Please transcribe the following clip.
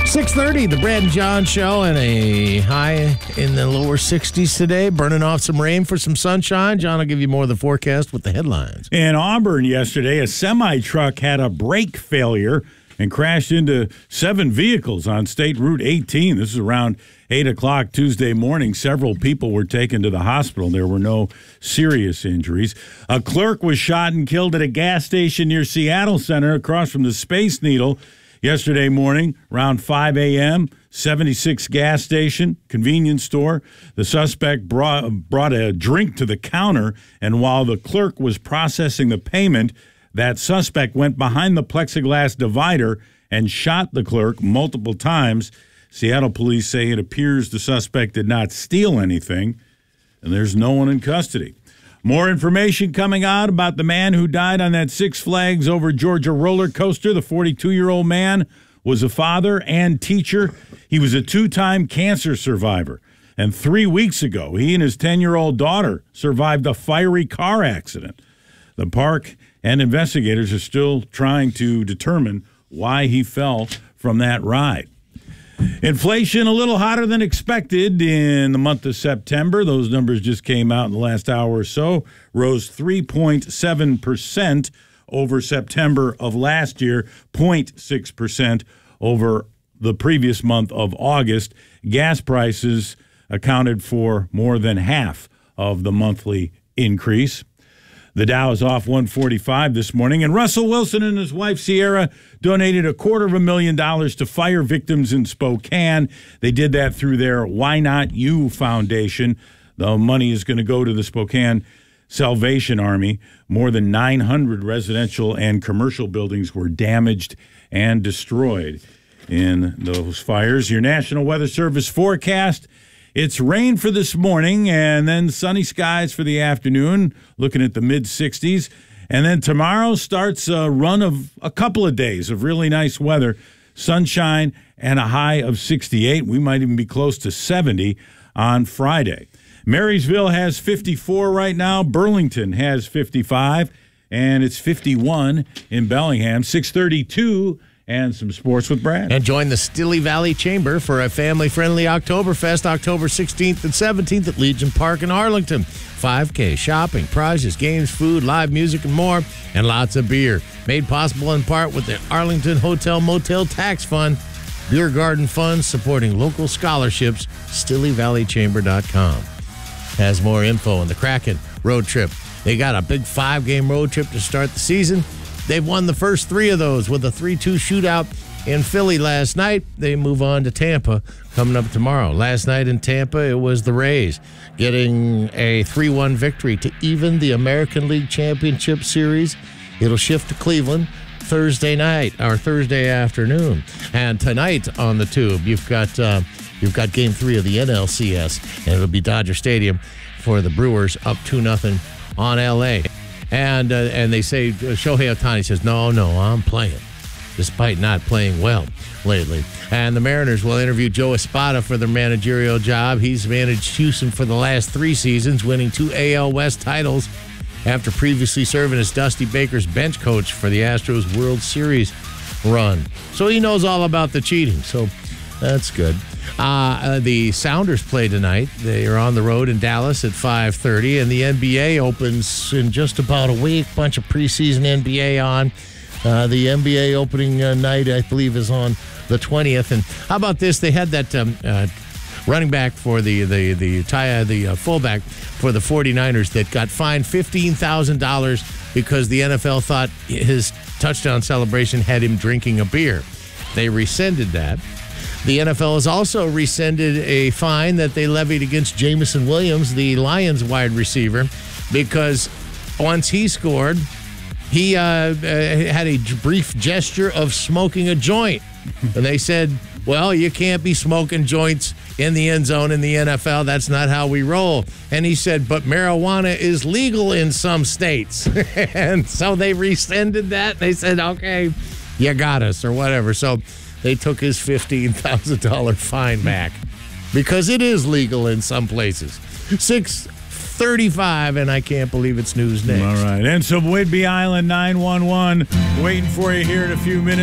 6:30, the Brad and John Show, and a high in the lower 60s today. Burning off some rain for some sunshine. John will give you more of the forecast with the headlines. In Auburn yesterday, a semi-truck had a brake failure and crashed into 7 vehicles on State Route 18. This is around 8 o'clock Tuesday morning. Several people were taken to the hospital. There were no serious injuries. A clerk was shot and killed at a gas station near Seattle Center across from the Space Needle yesterday morning around 5 a.m., 76 gas station, convenience store. The suspect brought a drink to the counter, and while the clerk was processing the payment, that suspect went behind the plexiglass divider and shot the clerk multiple times. Seattle police say it appears the suspect did not steal anything, and there's no one in custody. More information coming out about the man who died on that Six Flags Over Georgia roller coaster. The 42-year-old man was a father and teacher. He was a 2-time cancer survivor. And 3 weeks ago, he and his 10-year-old daughter survived a fiery car accident. The park and investigators are still trying to determine why he fell from that ride. Inflation a little hotter than expected in the month of September. Those numbers just came out in the last hour or so. Rose 3.7% over September of last year, 0.6% over the previous month of August. Gas prices accounted for more than half of the monthly increase. The Dow is off 145 this morning, and Russell Wilson and his wife Sierra donated $250,000 to fire victims in Spokane. They did that through their Why Not You Foundation. The money is going to go to the Spokane Salvation Army. More than 900 residential and commercial buildings were damaged and destroyed in those fires. Your National Weather Service forecast: it's rain for this morning and then sunny skies for the afternoon, looking at the mid-60s. And then tomorrow starts a run of a couple of days of really nice weather, sunshine, and a high of 68. We might even be close to 70 on Friday. Marysville has 54 right now. Burlington has 55, and it's 51 in Bellingham. 6:32. And some sports with Brad. And join the Stille Valley Chamber for a family-friendly Oktoberfest, October 16th and 17th at Legion Park in Arlington. 5K, shopping, prizes, games, food, live music, and more, and lots of beer. Made possible in part with the Arlington Hotel Motel Tax Fund. Beer Garden Fund supporting local scholarships. StilleValleyChamber.com has more info on the Kraken road trip. They got a big 5-game road trip to start the season. They've won the first 3 of those with a 3-2 shootout in Philly last night. They move on to Tampa coming up tomorrow. Last night in Tampa, it was the Rays getting a 3-1 victory to even the American League Championship Series. It'll shift to Cleveland Thursday night or Thursday afternoon. And tonight on the Tube, you've got Game 3 of the NLCS, and it'll be Dodger Stadium for the Brewers up 2-0 on L.A. And they say, Shohei Ohtani says, no, I'm playing, despite not playing well lately. And the Mariners will interview Joe Espada for their managerial job. He's managed Houston for the last 3 seasons, winning 2 AL West titles after previously serving as Dusty Baker's bench coach for the Astros World Series run. So he knows all about the cheating, so that's good. The Sounders play tonight. They are on the road in Dallas at 5:30, and the NBA opens in just about a week. Bunch of preseason NBA on. The NBA opening night, I believe, is on the 20th. And how about this? They had that running back for the fullback for the 49ers that got fined $15,000 because the NFL thought his touchdown celebration had him drinking a beer. They rescinded that. The NFL has also rescinded a fine that they levied against Jameson Williams, the Lions wide receiver, because once he scored, he had a brief gesture of smoking a joint. And they said, well, you can't be smoking joints in the end zone in the NFL. That's not how we roll. And he said, but marijuana is legal in some states. And so they rescinded that. They said, okay, you got us, or whatever. So they took his $15,000 fine back because it is legal in some places. 6:35, and I can't believe it's news next. All right. And some Whidbey Island 911 waiting for you here in a few minutes.